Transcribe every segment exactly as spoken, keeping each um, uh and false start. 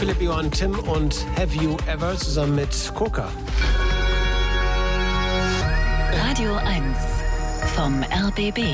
Philipp, Johann, Tim und Have You Ever zusammen mit Koka. Radio eins vom R B B.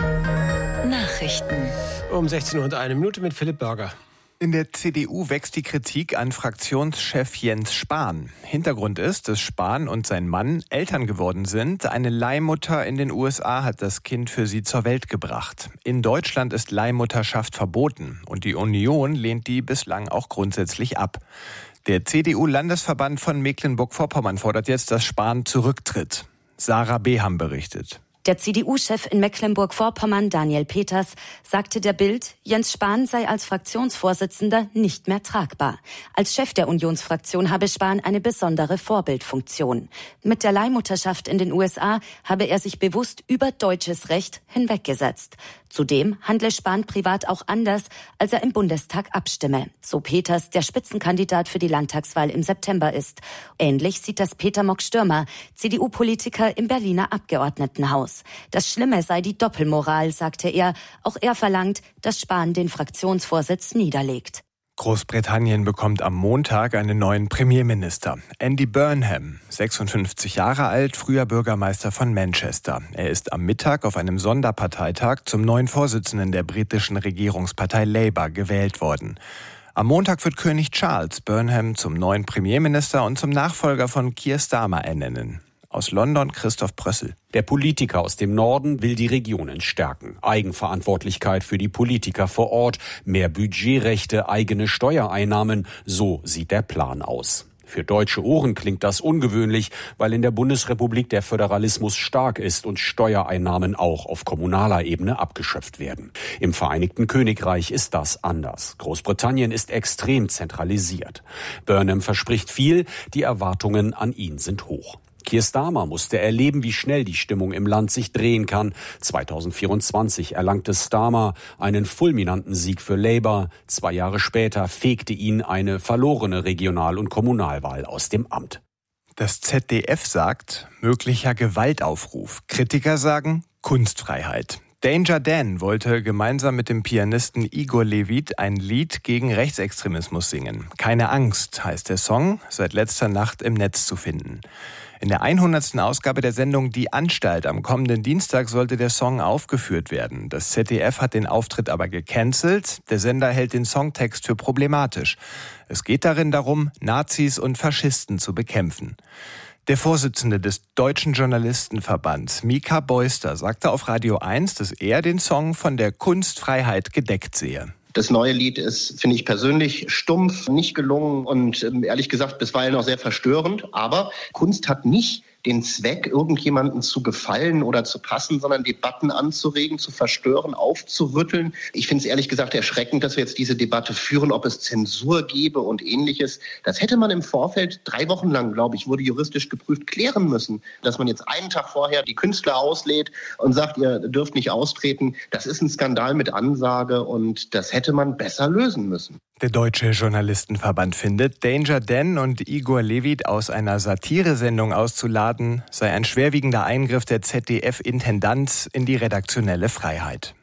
Nachrichten. Um sechzehn Uhr und eine Minute mit Philipp Burger. In der C D U wächst die Kritik an Fraktionschef Jens Spahn. Hintergrund ist, dass Spahn und sein Mann Eltern geworden sind. Eine Leihmutter in den U S A hat das Kind für sie zur Welt gebracht. In Deutschland ist Leihmutterschaft verboten und die Union lehnt die bislang auch grundsätzlich ab. Der C D U-Landesverband von Mecklenburg-Vorpommern fordert jetzt, dass Spahn zurücktritt. Sarah Beham berichtet. Der C D U-Chef in Mecklenburg-Vorpommern, Daniel Peters, sagte der Bild, Jens Spahn sei als Fraktionsvorsitzender nicht mehr tragbar. Als Chef der Unionsfraktion habe Spahn eine besondere Vorbildfunktion. Mit der Leihmutterschaft in den U S A habe er sich bewusst über deutsches Recht hinweggesetzt. Zudem handle Spahn privat auch anders, als er im Bundestag abstimme. So Peters, der Spitzenkandidat für die Landtagswahl im September ist. Ähnlich sieht das Peter Mock-Stürmer, C D U-Politiker im Berliner Abgeordnetenhaus. Das Schlimme sei die Doppelmoral, sagte er. Auch er verlangt, dass Spahn den Fraktionsvorsitz niederlegt. Großbritannien bekommt am Montag einen neuen Premierminister. Andy Burnham, sechsundfünfzig Jahre alt, früher Bürgermeister von Manchester. Er ist am Mittag auf einem Sonderparteitag zum neuen Vorsitzenden der britischen Regierungspartei Labour gewählt worden. Am Montag wird König Charles Burnham zum neuen Premierminister und zum Nachfolger von Keir Starmer ernennen. Aus London Christoph Brössel. Der Politiker aus dem Norden will die Regionen stärken. Eigenverantwortlichkeit für die Politiker vor Ort, mehr Budgetrechte, eigene Steuereinnahmen. So sieht der Plan aus. Für deutsche Ohren klingt das ungewöhnlich, weil in der Bundesrepublik der Föderalismus stark ist und Steuereinnahmen auch auf kommunaler Ebene abgeschöpft werden. Im Vereinigten Königreich ist das anders. Großbritannien ist extrem zentralisiert. Burnham verspricht viel, die Erwartungen an ihn sind hoch. Keir Starmer musste erleben, wie schnell die Stimmung im Land sich drehen kann. zweitausendvierundzwanzig erlangte Starmer einen fulminanten Sieg für Labour. Zwei Jahre später fegte ihn eine verlorene Regional- und Kommunalwahl aus dem Amt. Das Z D F sagt, möglicher Gewaltaufruf. Kritiker sagen, Kunstfreiheit. Danger Dan wollte gemeinsam mit dem Pianisten Igor Levit ein Lied gegen Rechtsextremismus singen. Keine Angst heißt der Song, seit letzter Nacht im Netz zu finden. In der hundertsten Ausgabe der Sendung Die Anstalt am kommenden Dienstag sollte der Song aufgeführt werden. Das Z D F hat den Auftritt aber gecancelt. Der Sender hält den Songtext für problematisch. Es geht darin darum, Nazis und Faschisten zu bekämpfen. Der Vorsitzende des Deutschen Journalistenverbands, Mika Beuster, sagte auf Radio eins, dass er den Song von der Kunstfreiheit gedeckt sehe. Das neue Lied ist, finde ich persönlich, stumpf, nicht gelungen und ehrlich gesagt bisweilen auch sehr verstörend. Aber Kunst hat nicht den Zweck, irgendjemandem zu gefallen oder zu passen, sondern Debatten anzuregen, zu verstören, aufzurütteln. Ich finde es ehrlich gesagt erschreckend, dass wir jetzt diese Debatte führen, ob es Zensur gebe und Ähnliches. Das hätte man im Vorfeld drei Wochen lang, glaube ich, wurde juristisch geprüft, klären müssen. Dass man jetzt einen Tag vorher die Künstler auslädt und sagt, ihr dürft nicht austreten, das ist ein Skandal mit Ansage und das hätte man besser lösen müssen. Der Deutsche Journalistenverband findet, Danger Dan und Igor Levit aus einer Satiresendung auszuladen, sei ein schwerwiegender Eingriff der Z D F-Intendanz in die redaktionelle Freiheit.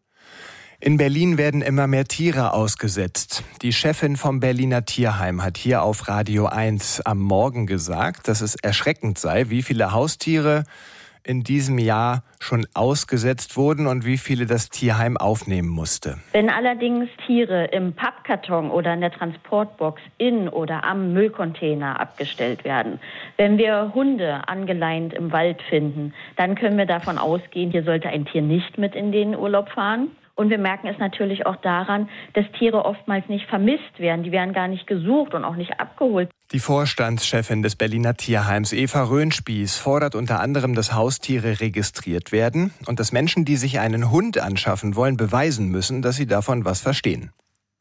In Berlin werden immer mehr Tiere ausgesetzt. Die Chefin vom Berliner Tierheim hat hier auf Radio eins am Morgen gesagt, dass es erschreckend sei, wie viele Haustiere in diesem Jahr schon ausgesetzt wurden und wie viele das Tierheim aufnehmen musste. Wenn allerdings Tiere im Pappkarton oder in der Transportbox in oder am Müllcontainer abgestellt werden, wenn wir Hunde angeleint im Wald finden, dann können wir davon ausgehen, hier sollte ein Tier nicht mit in den Urlaub fahren. Und wir merken es natürlich auch daran, dass Tiere oftmals nicht vermisst werden. Die werden gar nicht gesucht und auch nicht abgeholt. Die Vorstandschefin des Berliner Tierheims, Eva Röhnspieß, fordert unter anderem, dass Haustiere registriert werden und dass Menschen, die sich einen Hund anschaffen wollen, beweisen müssen, dass sie davon was verstehen.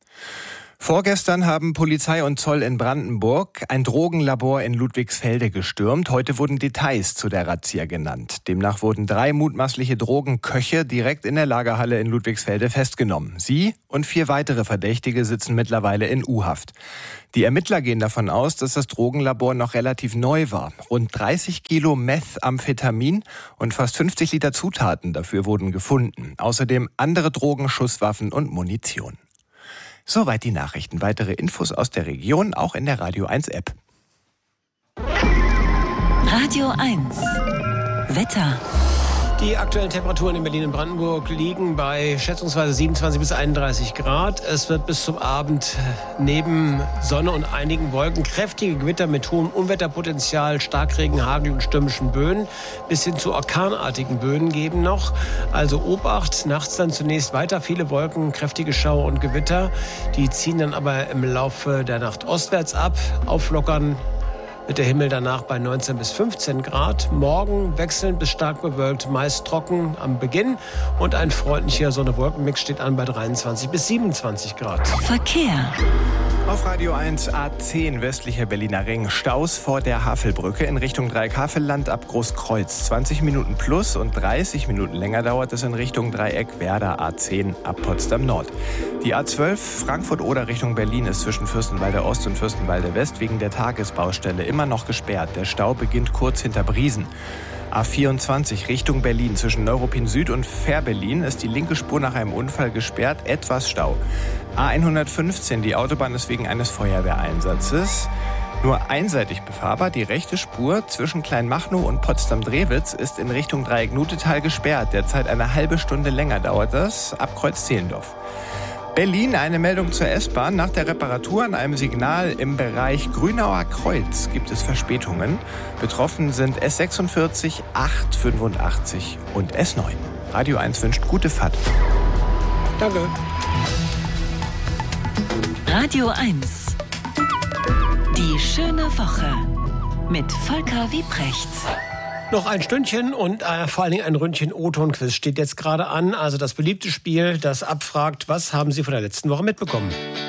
Vorgestern haben Polizei und Zoll in Brandenburg ein Drogenlabor in Ludwigsfelde gestürmt. Heute wurden Details zu der Razzia genannt. Demnach wurden drei mutmaßliche Drogenköche direkt in der Lagerhalle in Ludwigsfelde festgenommen. Sie und vier weitere Verdächtige sitzen mittlerweile in U-Haft. Die Ermittler gehen davon aus, dass das Drogenlabor noch relativ neu war. Rund dreißig Kilo Methamphetamin und fast fünfzig Liter Zutaten dafür wurden gefunden. Außerdem andere Drogen, Schusswaffen und Munition. Soweit die Nachrichten. Weitere Infos aus der Region auch in der Radio eins App. Radio eins Wetter. Die aktuellen Temperaturen in Berlin und Brandenburg liegen bei schätzungsweise siebenundzwanzig bis einunddreißig Grad. Es wird bis zum Abend neben Sonne und einigen Wolken kräftige Gewitter mit hohem Unwetterpotenzial, Starkregen, Hagel und stürmischen Böen bis hin zu orkanartigen Böen geben noch. Also Obacht, nachts dann zunächst weiter viele Wolken, kräftige Schauer und Gewitter. Die ziehen dann aber im Laufe der Nacht ostwärts ab, auflockern wird der Himmel danach bei neunzehn bis fünfzehn Grad. Morgen wechselnd bis stark bewölkt, meist trocken am Beginn. Und ein freundlicher Sonne-Wolken-Mix steht an bei dreiundzwanzig bis siebenundzwanzig Grad. Verkehr. Auf Radio eins A zehn westlicher Berliner Ring. Staus vor der Havelbrücke in Richtung Dreieck-Havelland ab Großkreuz. zwanzig Minuten plus und dreißig Minuten länger dauert es in Richtung Dreieck Werder A zehn ab Potsdam Nord. Die A zwölf Frankfurt-Oder Richtung Berlin ist zwischen Fürstenwalde Ost und Fürstenwalde West wegen der Tagesbaustelle immer noch gesperrt. Der Stau beginnt kurz hinter Briesen. A vierundzwanzig Richtung Berlin zwischen Neuruppin Süd und Fährberlin ist die linke Spur nach einem Unfall gesperrt, etwas Stau. A hundertfünfzehn, die Autobahn ist wegen eines Feuerwehreinsatzes nur einseitig befahrbar. Die rechte Spur zwischen Kleinmachnow und Potsdam-Drewitz ist in Richtung Dreieck-Nutetal gesperrt. Derzeit eine halbe Stunde länger dauert das ab Kreuz-Zehlendorf. Berlin, eine Meldung zur S-Bahn. Nach der Reparatur an einem Signal im Bereich Grünauer Kreuz gibt es Verspätungen. Betroffen sind S sechsundvierzig, acht fünfundachtzig und S neun. Radio eins wünscht gute Fahrt. Danke. Radio eins. Die schöne Woche mit Volker Wiebrecht. Noch ein Stündchen und äh, vor allen Dingen ein Ründchen O-Ton-Quiz steht jetzt gerade an. Also das beliebte Spiel, das abfragt, was haben Sie von der letzten Woche mitbekommen?